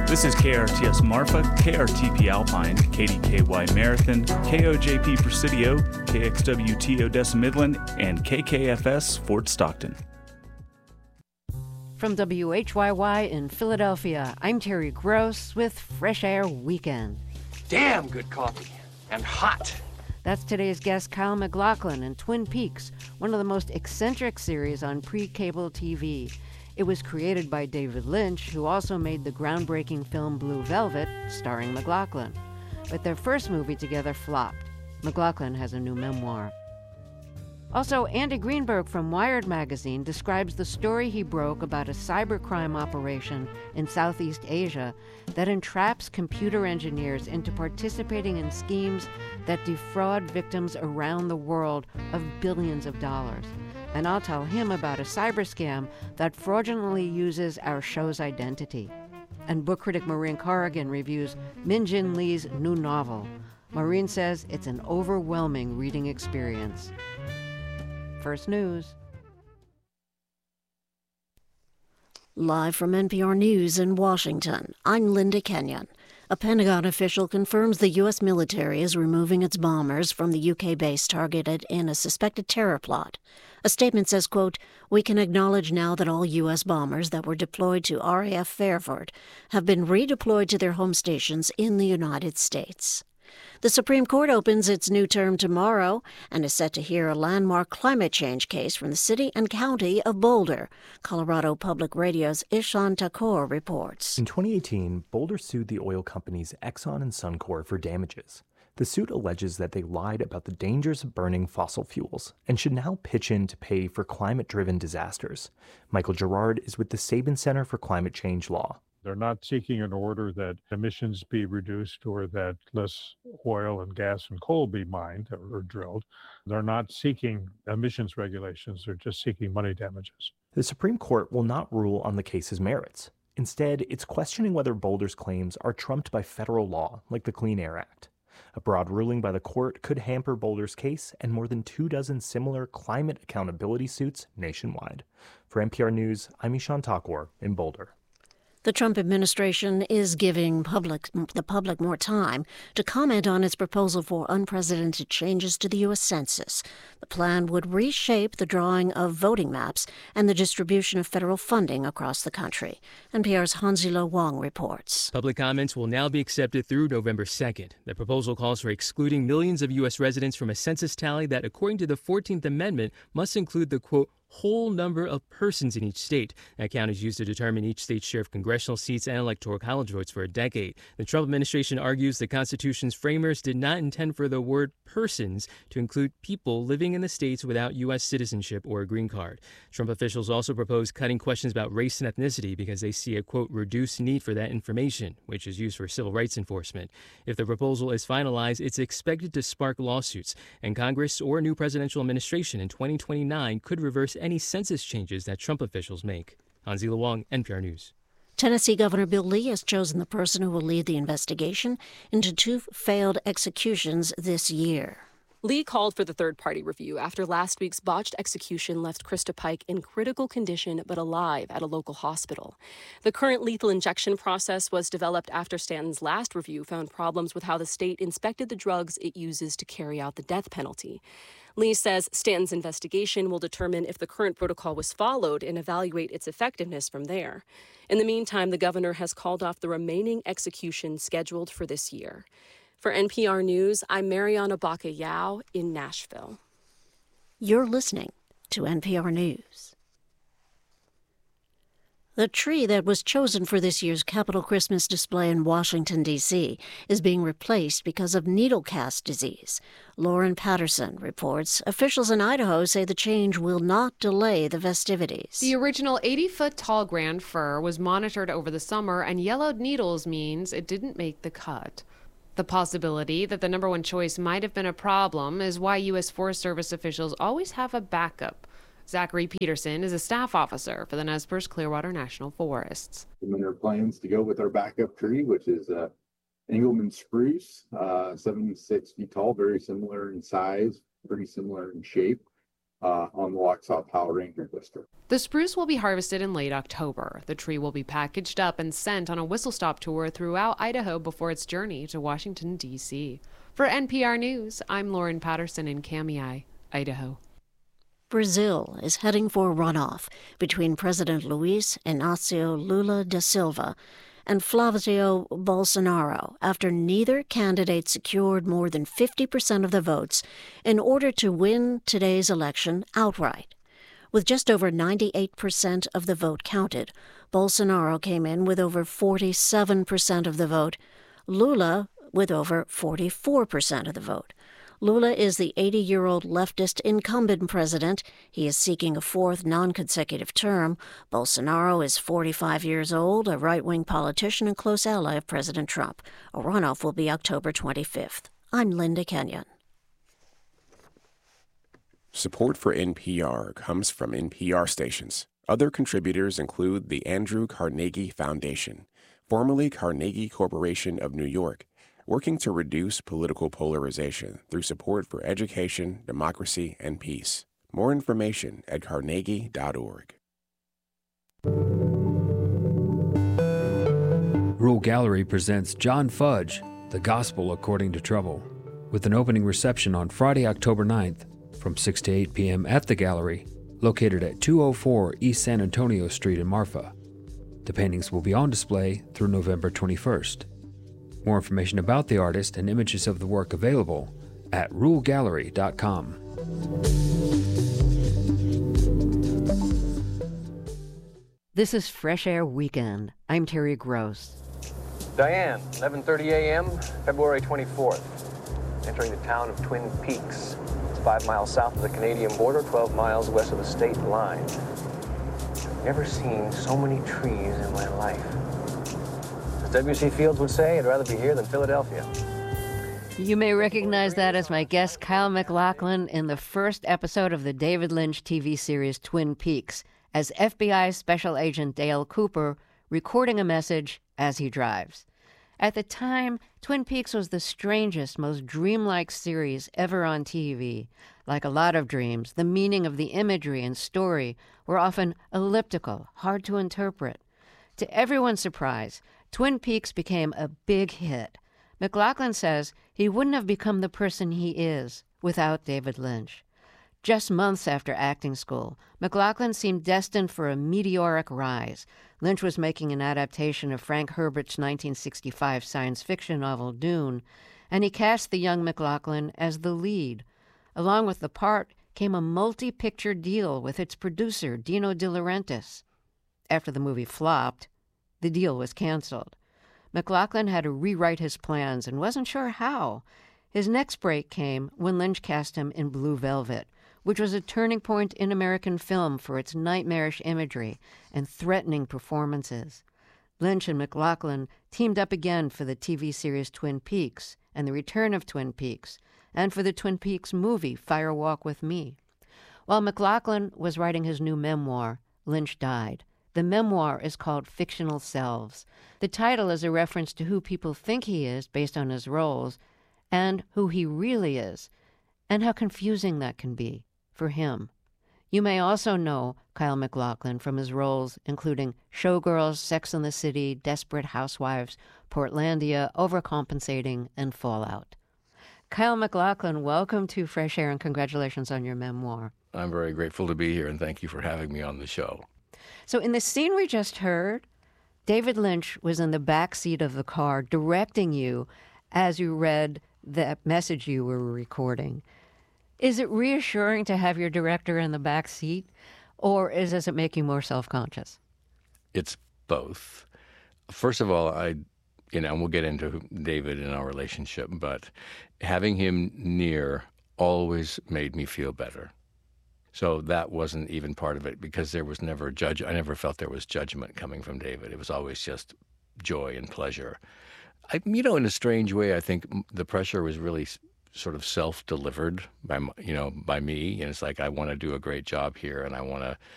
This is KRTS Marfa, KRTP Alpine, KDKY Marathon, KOJP Presidio, KXWT Odessa Midland, and KKFS Fort Stockton. From WHYY in Philadelphia, I'm Terry Gross with Fresh Air Weekend. Damn good coffee, and hot. That's today's guest, Kyle MacLachlan in Twin Peaks, one of the most eccentric series on pre-cable TV. It was created by David Lynch, who also made the groundbreaking film Blue Velvet, starring MacLachlan. But their first movie together flopped. MacLachlan has a new memoir. Also, Andy Greenberg from Wired magazine describes the story he broke about a cybercrime operation in Southeast Asia that entraps computer engineers into participating in schemes that defraud victims around the world of billions of dollars. And I'll tell him about a cyber scam that fraudulently uses our show's identity. And book critic Maureen Corrigan reviews Min Jin Lee's new novel. Maureen says it's an overwhelming reading experience. First News. Live from NPR News in Washington, I'm Linda Kenyon. A Pentagon official confirms the U.S. military is removing its bombers from the UK base targeted in a suspected terror plot. A statement says, quote, "We can acknowledge now that all U.S. bombers that were deployed to RAF Fairford have been redeployed to their home stations in the United States." The Supreme Court opens its new term tomorrow and is set to hear a landmark climate change case from the city and county of Boulder. Colorado Public Radio's Ishan Thakur reports. In 2018, Boulder sued the oil companies Exxon and Suncor for damages. The suit alleges that they lied about the dangers of burning fossil fuels and should now pitch in to pay for climate-driven disasters. Michael Gerard is with the Sabin Center for Climate Change Law. They're not seeking an order that emissions be reduced or that less oil and gas and coal be mined or drilled. They're not seeking emissions regulations. They're just seeking money damages. The Supreme Court will not rule on the case's merits. Instead, it's questioning whether Boulder's claims are trumped by federal law, like the Clean Air Act. A broad ruling by the court could hamper Boulder's case and more than 24 similar climate accountability suits nationwide. For NPR News, I'm Ishan Thakur in Boulder. The Trump administration is giving the public more time to comment on its proposal for unprecedented changes to the U.S. Census. The plan would reshape the drawing of voting maps and the distribution of federal funding across the country. NPR's Hanzila Wong reports. Public comments will now be accepted through November 2nd. The proposal calls for excluding millions of U.S. residents from a census tally that, according to the 14th Amendment, must include the, quote, whole number of persons in each state. That count is used to determine each state's share of congressional seats and electoral college votes for a decade. The Trump administration argues the Constitution's framers did not intend for the word persons to include people living in the states without U.S. citizenship or a green card. Trump officials also propose cutting questions about race and ethnicity because they see a, quote, reduced need for that information, which is used for civil rights enforcement. If the proposal is finalized, it's expected to spark lawsuits, and Congress or a new presidential administration in 2029 could reverse any census changes that Trump officials make. Hanzila Wong, NPR News. Tennessee Governor Bill Lee has chosen the person who will lead the investigation into 2 failed executions this year. Lee called for the third-party review after last week's botched execution left Krista Pike in critical condition but alive at a local hospital. The current lethal injection process was developed after Stanton's last review found problems with how the state inspected the drugs it uses to carry out the death penalty. Lee says Stanton's investigation will determine if the current protocol was followed and evaluate its effectiveness from there. In the meantime, the governor has called off the remaining executions scheduled for this year. For NPR News, I'm Mariana Baca-Yao in Nashville. You're listening to NPR News. The tree that was chosen for this year's Capitol Christmas display in Washington, D.C., is being replaced because of needlecast disease. Lauren Patterson reports officials in Idaho say the change will not delay the festivities. The original 80-foot-tall grand fir was monitored over the summer, and yellowed needles means it didn't make the cut. The possibility that the number one choice might have been a problem is why U.S. Forest Service officials always have a backup. Zachary Peterson is a staff officer for the Nez Perce Clearwater National Forests. And there are plans to go with our backup tree, which is Engelmann spruce, 76 feet tall, very similar in size, pretty similar in shape. on the Waxhaw Power Ranger District. The spruce will be harvested in late October. The tree will be packaged up and sent on a whistle-stop tour throughout Idaho before its journey to Washington, D.C. For NPR News, I'm Lauren Patterson in Kamiah, Idaho. Brazil is heading for a runoff between President Luiz Inácio Lula da Silva and Flavio Bolsonaro after neither candidate secured more than 50% of the votes in order to win today's election outright. With just over 98% of the vote counted, Bolsonaro came in with over 47% of the vote, Lula with over 44% of the vote. Lula is the 80-year-old leftist incumbent president. He is seeking a fourth non-consecutive term. Bolsonaro is 45 years old, a right-wing politician and close ally of President Trump. A runoff will be October 25th. I'm Linda Kenyon. Support for NPR comes from NPR stations. Other contributors include the Andrew Carnegie Foundation, formerly Carnegie Corporation of New York, working to reduce political polarization through support for education, democracy, and peace. More information at carnegie.org. Rule Gallery presents John Fudge, The Gospel According to Trouble, with an opening reception on Friday, October 9th from 6 to 8 p.m. at the gallery, located at 204 East San Antonio Street in Marfa. The paintings will be on display through November 21st. More information about the artist and images of the work available at rulegallery.com. This is Fresh Air Weekend. I'm Terry Gross. Diane, 11:30 a.m., February 24th. Entering the town of Twin Peaks. It's 5 miles south of the Canadian border, 12 miles west of the state line. I've never seen so many trees in my life. As W.C. Fields would say, I'd rather be here than Philadelphia. You may recognize that as my guest Kyle MacLachlan in the first episode of the David Lynch TV series Twin Peaks, as FBI Special Agent Dale Cooper recording a message as he drives. At the time, Twin Peaks was the strangest, most dreamlike series ever on TV. Like a lot of dreams, the meaning of the imagery and story were often elliptical, hard to interpret. To everyone's surprise, Twin Peaks became a big hit. MacLachlan says he wouldn't have become the person he is without David Lynch. Just months after acting school, MacLachlan seemed destined for a meteoric rise. Lynch was making an adaptation of Frank Herbert's 1965 science fiction novel Dune, and he cast the young MacLachlan as the lead. Along with the part came a multi-picture deal with its producer, Dino De Laurentiis. After the movie flopped, the deal was canceled. MacLachlan had to rewrite his plans and wasn't sure how. His next break came when Lynch cast him in Blue Velvet, which was a turning point in American film for its nightmarish imagery and threatening performances. Lynch and MacLachlan teamed up again for the TV series Twin Peaks and the return of Twin Peaks, and for the Twin Peaks movie Fire Walk with Me. While MacLachlan was writing his new memoir, Lynch died. The memoir is called Fictional Selves. The title is a reference to who people think he is based on his roles and who he really is, and how confusing that can be for him. You may also know Kyle MacLachlan from his roles including Showgirls, Sex and the City, Desperate Housewives, Portlandia, Overcompensating, and Fallout. Kyle MacLachlan, welcome to Fresh Air and congratulations on your memoir. I'm very grateful to be here and thank you for having me on the show. So in the scene we just heard, David Lynch was in the back seat of the car directing you as you read that message you were recording. Is it reassuring to have your director in the back seat, or does it make you more self-conscious? It's both. First of all, and we'll get into David and our relationship, but having him near always made me feel better. So that wasn't even part of it because there was never I never felt there was judgment coming from David. It was always just joy and pleasure. In a strange way, I think the pressure was really sort of self-delivered by me. And it's like, I want to do a great job here and I want to